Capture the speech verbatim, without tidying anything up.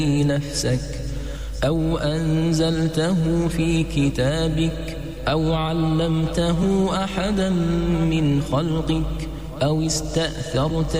نفسك أو أنزلته في كتابك أو علمته أحدا من خلقك أو استأثرت